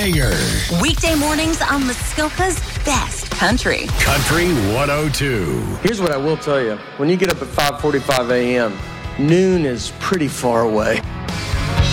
banger. Weekday mornings on Muskoka's best country. Country 102. Here's what I will tell you. When you get up at 5:45 a.m., noon is pretty far away.